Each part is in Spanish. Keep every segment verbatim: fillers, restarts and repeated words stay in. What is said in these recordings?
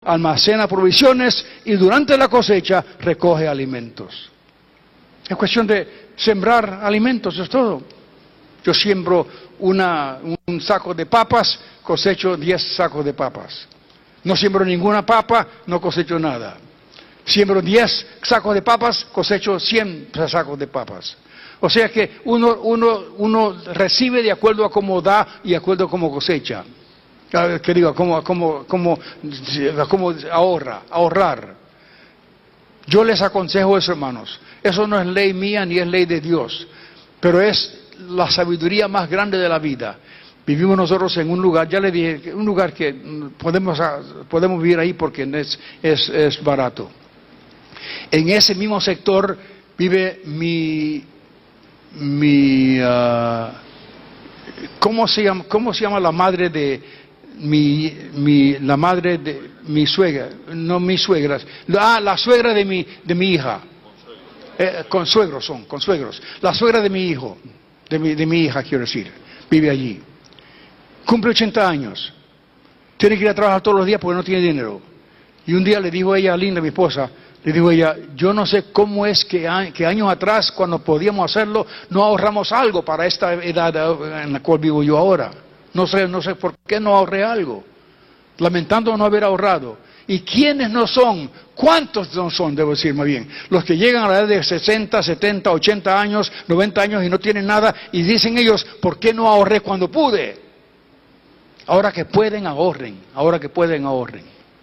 almacena provisiones y durante la cosecha recoge alimentos. Es cuestión de sembrar alimentos, es todo. Yo siembro una, un saco de papas, cosecho diez sacos de papas. No siembro ninguna papa, no cosecho nada. Siembro diez sacos de papas, cosecho cien sacos de papas. O sea que uno, uno, uno recibe de acuerdo a cómo da y de acuerdo a cómo cosecha. Que digo, como, como, como, como ahorra, ahorrar. Yo les aconsejo eso, hermanos. Eso no es ley mía ni es ley de Dios, pero es la sabiduría más grande de la vida. Vivimos nosotros en un lugar, ya le dije, un lugar que podemos, podemos vivir ahí porque es, es, es barato. En ese mismo sector vive mi, mi, uh, ¿cómo se llama, cómo se llama la madre de mi, mi, la madre de mi suegra? No, mis suegras. Ah, la suegra de mi, de mi hija. Eh, consuegros son, consuegros. La suegra de mi hijo, de mi, de mi hija, quiero decir, vive allí. Cumple ochenta años. Tiene que ir a trabajar todos los días porque no tiene dinero. Y un día le dijo ella, Linda, mi esposa, le dijo ella, yo no sé cómo es que, que años atrás, cuando podíamos hacerlo, no ahorramos algo para esta edad en la cual vivo yo ahora. No sé, no sé por qué no ahorré algo. Lamentando no haber ahorrado. ¿Y quiénes no son? ¿Cuántos no son, debo decir más bien? Los que llegan a la edad de sesenta, setenta, ochenta años, noventa años y no tienen nada y dicen ellos, ¿por qué no ahorré cuando pude? Ahora que pueden, ahorren. Ahora que pueden, ahorren.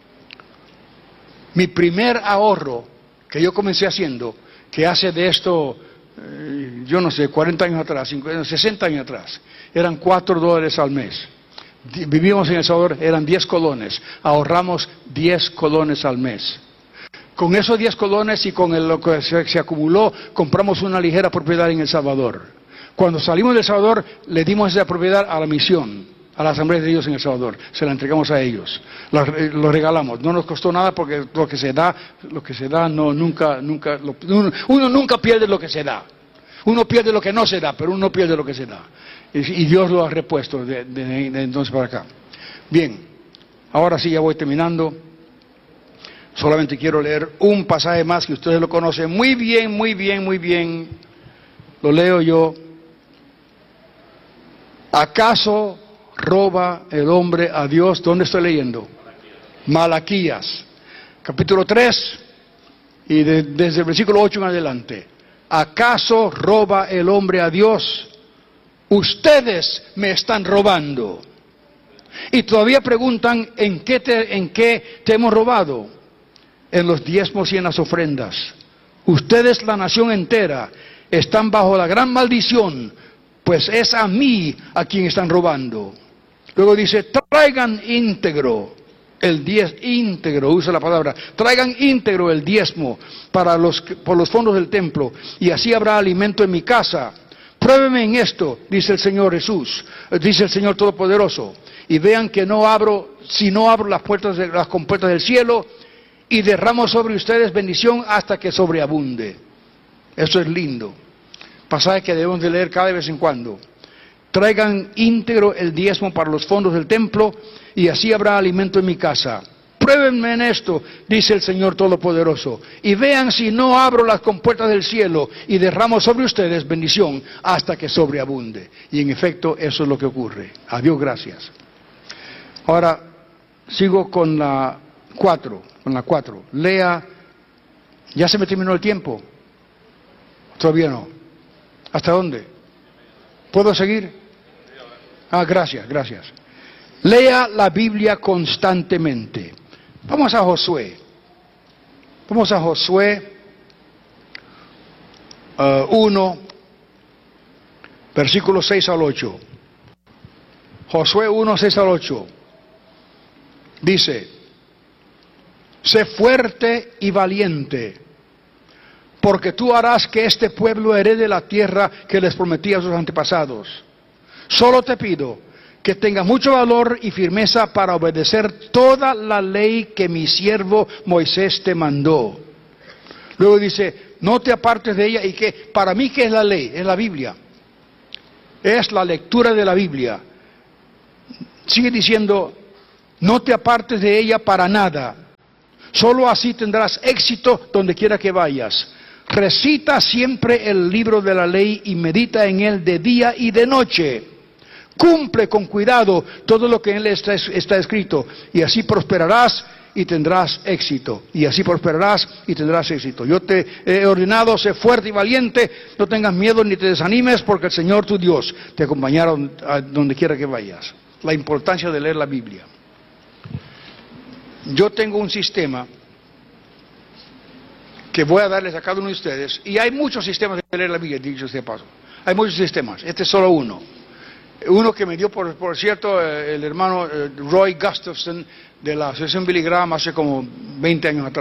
Mi primer ahorro que yo comencé haciendo, que hace de esto, eh, yo no sé, cuarenta años atrás, cincuenta, sesenta años atrás, eran cuatro dólares al mes. Vivíamos en El Salvador, eran diez colones, ahorramos diez colones al mes. Con esos diez colones y con el, lo que se, se acumuló, compramos una ligera propiedad en El Salvador. Cuando salimos de El Salvador, le dimos esa propiedad a la misión, a la Asamblea de Dios en El Salvador, se la entregamos a ellos, la, lo regalamos, no nos costó nada porque lo que se da, lo que se da no, nunca, nunca, lo, uno, uno nunca pierde lo que se da, uno pierde lo que no se da, pero uno no pierde lo que se da. Y Dios lo ha repuesto de, de, de entonces para acá. Bien, ahora sí ya voy terminando. Solamente quiero leer un pasaje más que ustedes lo conocen muy bien, muy bien, muy bien. Lo leo yo. ¿Acaso roba el hombre a Dios? ¿Dónde estoy leyendo? Malaquías, capítulo tres, y de, desde el versículo ocho en adelante. ¿Acaso roba el hombre a Dios? Ustedes me están robando. Y todavía preguntan, ¿en qué te, en qué te hemos robado? En los diezmos y en las ofrendas. Ustedes, la nación entera, están bajo la gran maldición, pues es a mí a quien están robando. Luego dice, traigan íntegro el diezmo, íntegro, usa la palabra, traigan íntegro el diezmo para los, por los fondos del templo, y así habrá alimento en mi casa. Pruébenme en esto, dice el Señor Jesús, dice el Señor Todopoderoso, y vean que no abro, si no abro las puertas de, las compuertas del cielo, y derramo sobre ustedes bendición hasta que sobreabunde. Eso es lindo. Pasaje que debemos de leer cada vez en cuando. Traigan íntegro el diezmo para los fondos del templo, y así habrá alimento en mi casa. Pruébenme en esto, dice el Señor Todopoderoso, y vean si no abro las compuertas del cielo y derramo sobre ustedes bendición hasta que sobreabunde. Y en efecto, eso es lo que ocurre. A Dios gracias. Ahora, sigo con la cuatro, con la cuatro. Lea, ¿ya se me terminó el tiempo? Todavía no. ¿Hasta dónde? ¿Puedo seguir? Ah, gracias, gracias. Lea la Biblia constantemente. Vamos a Josué. Vamos a Josué uh, uno, versículos seis al ocho. Josué uno, seis al ocho. Dice, sé fuerte y valiente, porque tú harás que este pueblo herede la tierra que les prometí a sus antepasados. Solo te pido que tengas mucho valor y firmeza para obedecer toda la ley que mi siervo Moisés te mandó. Luego dice, no te apartes de ella, y que para mí, ¿qué es la ley? Es la Biblia. Es la lectura de la Biblia. Sigue diciendo, no te apartes de ella para nada, Solo así tendrás éxito donde quiera que vayas. Recita siempre el libro de la ley y medita en él de día y de noche. Cumple con cuidado todo lo que en él está, está escrito, y así prosperarás y tendrás éxito. Y así prosperarás y tendrás éxito. Yo te he ordenado, sé fuerte y valiente, no tengas miedo ni te desanimes, porque el Señor tu Dios te acompañará a donde quiera que vayas. La importancia de leer la Biblia. Yo tengo un sistema que voy a darles a cada uno de ustedes, y hay muchos sistemas de leer la Biblia, dicho sea paso. Hay muchos sistemas, este es solo uno. Uno que me dio, por, por cierto, el hermano Roy Gustafson de la Asociación Billy Graham hace como veinte años atrás.